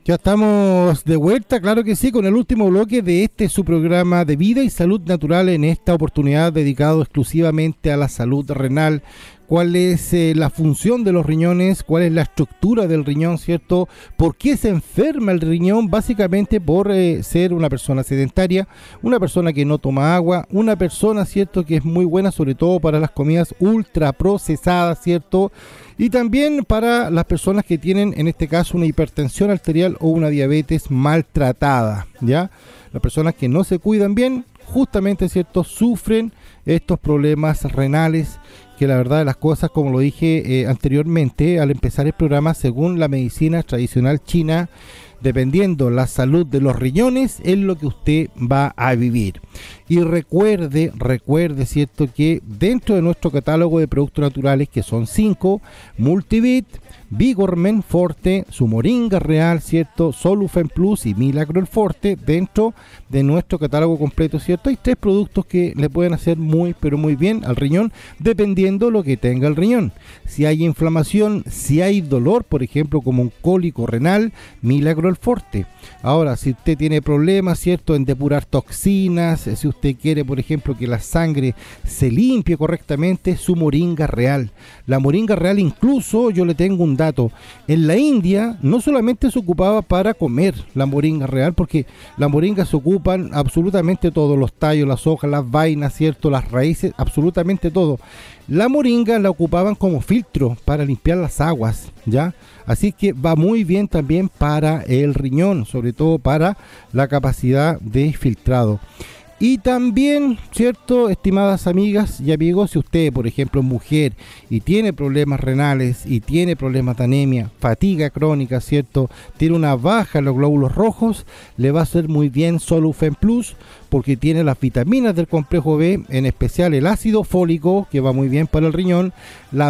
Ya estamos de vuelta, claro que sí, con el último bloque de su programa de vida y salud natural, en esta oportunidad dedicado exclusivamente a la salud renal. ¿Cuál es la función de los riñones? ¿Cuál es la estructura del riñón, cierto? ¿Por qué se enferma el riñón? Básicamente por ser una persona sedentaria, una persona que no toma agua, una persona, cierto, que es muy buena sobre todo para las comidas ultra procesadas, cierto, y también para las personas que tienen, en este caso, una hipertensión arterial o una diabetes maltratada, ¿ya? Las personas que no se cuidan bien, justamente, cierto, sufren estos problemas renales, que la verdad de las cosas, como lo dije anteriormente al empezar el programa, según la medicina tradicional china, dependiendo la salud de los riñones, es lo que usted va a vivir. Y recuerde, cierto, que dentro de nuestro catálogo de productos naturales, que son 5, Multivit, Vigormen Forte, su Moringa Real, cierto, Solufen Plus y Milagro Forte, dentro de nuestro catálogo completo, cierto, hay 3 productos que le pueden hacer muy pero muy bien al riñón, dependiendo lo que tenga el riñón. Si hay inflamación, si hay dolor, por ejemplo, como un cólico renal, Milagro Forte. Ahora, si usted tiene problemas, cierto, en depurar toxinas, si usted quiere, por ejemplo, que la sangre se limpie correctamente, su Moringa Real. La Moringa Real, incluso, yo le tengo un dato, en la India no solamente se ocupaba para comer la Moringa Real, porque la moringa se ocupan absolutamente todos, los tallos, las hojas, las vainas, cierto, las raíces, absolutamente todo. La moringa la ocupaban como filtro para limpiar las aguas, ¿ya? Así que va muy bien también para el riñón, sobre todo para la capacidad de filtrado. Y también, cierto, estimadas amigas y amigos, si usted, por ejemplo, es mujer y tiene problemas renales y tiene problemas de anemia, fatiga crónica, cierto, tiene una baja en los glóbulos rojos, le va a hacer muy bien Solufen Plus, porque tiene las vitaminas del complejo B, en especial el ácido fólico, que va muy bien para el riñón, la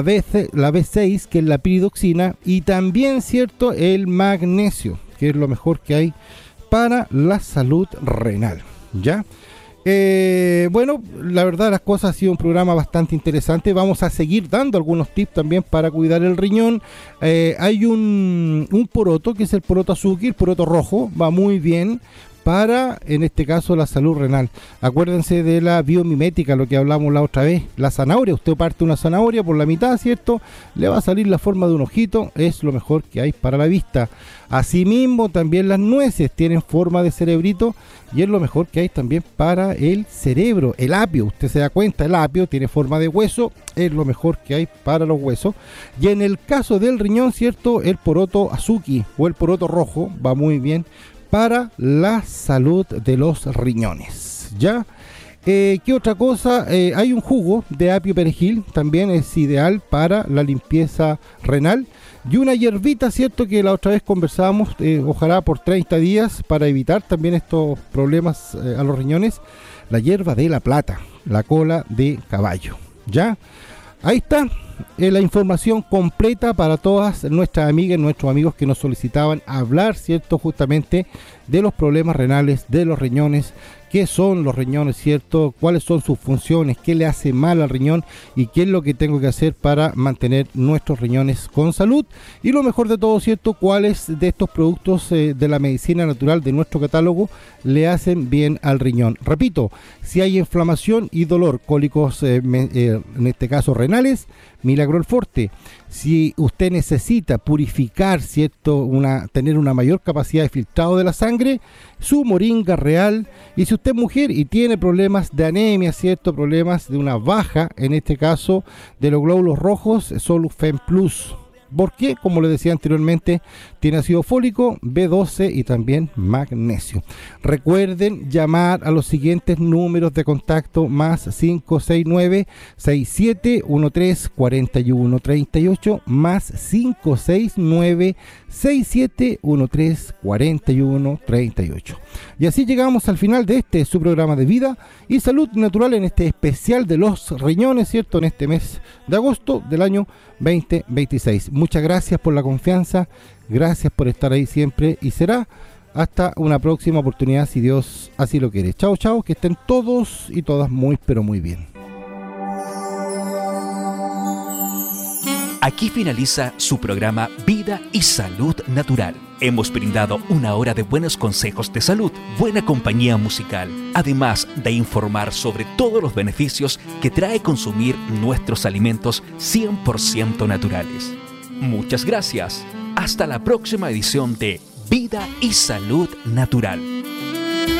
B6, que es la piridoxina, y también, cierto, el magnesio, que es lo mejor que hay para la salud renal, ¿ya? Bueno, la verdad las cosas, ha sido un programa bastante interesante. Vamos a seguir dando algunos tips también para cuidar el riñón. Hay un poroto, que es el poroto azuki, el poroto rojo, va muy bien para, en este caso, la salud renal. Acuérdense de la biomimética, lo que hablamos la otra vez. La zanahoria, usted parte una zanahoria por la mitad, ¿cierto? Le va a salir la forma de un ojito, es lo mejor que hay para la vista. Asimismo, también las nueces tienen forma de cerebrito y es lo mejor que hay también para el cerebro. El apio, usted se da cuenta, el apio tiene forma de hueso, es lo mejor que hay para los huesos. Y en el caso del riñón, ¿cierto? El poroto azuki o el poroto rojo va muy bien para la salud de los riñones, ¿ya? ¿Qué otra cosa? Hay un jugo de apio perejil, también es ideal para la limpieza renal. Y una hierbita, ¿cierto? Que la otra vez conversábamos, ojalá por 30 días, para evitar también estos problemas a los riñones. La hierba de la plata, la cola de caballo, ¿ya? Ahí está la información completa para todas nuestras amigas y nuestros amigos que nos solicitaban hablar, ¿cierto? Justamente de los problemas renales, de los riñones, qué son los riñones, ¿cierto? Cuáles son sus funciones, qué le hace mal al riñón y qué es lo que tengo que hacer para mantener nuestros riñones con salud. Y lo mejor de todo, ¿cierto? Cuáles de estos productos de la medicina natural de nuestro catálogo le hacen bien al riñón. Repito, si hay inflamación y dolor, cólicos, en este caso renales, Milagro Forte. Si usted necesita purificar, ¿cierto? Tener una mayor capacidad de filtrado de la sangre, su Moringa Real. Y si usted es mujer y tiene problemas de anemia, ¿cierto? Problemas de una baja, en este caso, de los glóbulos rojos, Solufen Plus. Porque, como les decía anteriormente, tiene ácido fólico, B12 y también magnesio. Recuerden llamar a los siguientes números de contacto: más 569-6713-4138, más 569-6713-4138. Y así llegamos al final de su programa de vida y salud natural, en este especial de los riñones, ¿cierto? En este mes de agosto del año 2026. Muchas gracias por la confianza, gracias por estar ahí siempre y será hasta una próxima oportunidad, si Dios así lo quiere. Chao, chao, que estén todos y todas muy pero muy bien. Aquí finaliza su programa Vida y Salud Natural. Hemos brindado una hora de buenos consejos de salud, buena compañía musical, además de informar sobre todos los beneficios que trae consumir nuestros alimentos 100% naturales. Muchas gracias. Hasta la próxima edición de Vida y Salud Natural.